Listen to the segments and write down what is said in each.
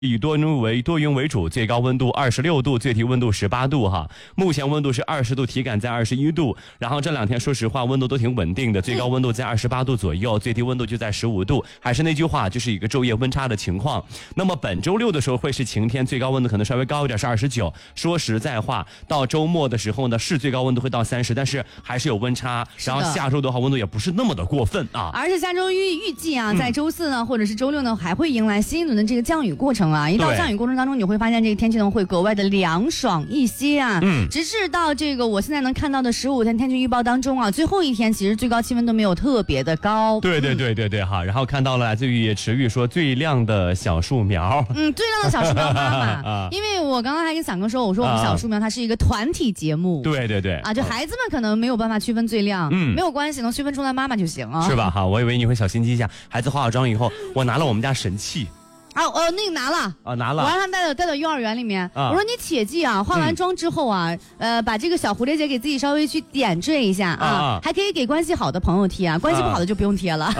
以多云为主，最高温度26度，最低温度18度哈。目前温度是20度，体感在21度。然后这2天说实话温度都挺稳定的，最高温度在28度左右，最低温度就在15度。还是那句话，就是一个昼夜温差的情况。那么本周六的时候会是晴天，最高温度可能稍微高一点，是29。说实在话，到周末的时候呢，是最高温度会到30，但是还是有温差。然后下周的话，温度也不是那么的过分啊。 而且下周预计啊，在周4呢，或者是周6呢，还会迎来新一轮的这个降雨过程啊。一到降雨过程当中，你会发现这个天气呢会格外的凉爽一些啊。直至到这个我现在能看到的15天天气预报当中啊，最后一天其实最高气温都没有特别的高。对哈。然后看到了来自于池玉说最亮的小树苗。 最亮的小树苗妈妈。因为我刚刚还跟伞哥说，我说我们小树苗它是一个团体节目。 对啊， 就孩子们可能没有办法区分最亮，没有关系，能区分出来妈妈就行啊。 是吧？哈，我以为你会小心机一下，孩子化好妆以后，我拿了我们家神器。 那个拿了拿了， 我让他带到幼儿园里面。我说你切记啊，化完妆之后啊，把这个小蝴蝶结给自己稍微去点缀一下啊，还可以给关系好的朋友贴啊，关系不好的就不用贴了。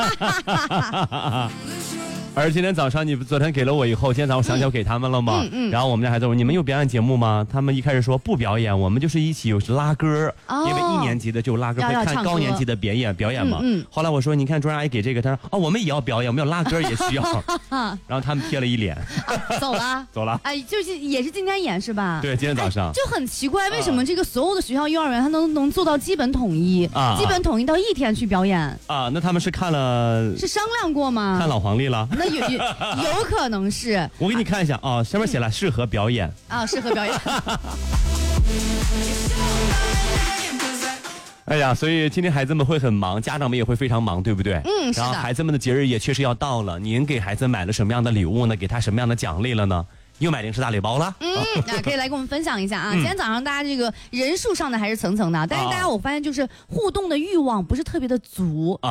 而今天早上你昨天给了我以后，今天早上想起我给他们了吗？然后我们家孩子说你们有表演节目吗？他们一开始说不表演，我们就是一起有拉歌，因为1年级的就拉歌，会看高年级的表演嘛。后来我说你看卓然阿姨给这个，他说我们也要表演，我们要拉歌也需要。然后他们贴了一脸， 走了。哎，就是也是今天演是吧？ 对，今天早上就很奇怪，为什么这个所有的学校幼儿园他能做到基本统一基本统一到1天去表演啊？那他们是看了， 是商量过吗？ 看老黄历了？ 那有可能是。 我给你看一下啊，上面写了适合表演适合表演。 哎呀，所以今天孩子们会很忙，家长们也会非常忙，对不对？ 是的。 然后孩子们的节日也确实要到了，您给孩子买了什么样的礼物呢？给他什么样的奖励了呢？又买零食大礼包了。 可以来跟我们分享一下啊。今天早上大家这个人数上的还是层层的，但是大家我发现就是互动的欲望不是特别的足。